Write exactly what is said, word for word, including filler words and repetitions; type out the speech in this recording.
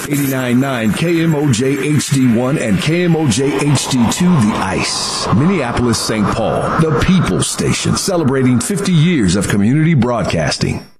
eighty-nine point nine K M O J H D one and K M O J H D two The Ice. Minneapolis, Saint Paul, the People's Station, celebrating fifty years of community broadcasting.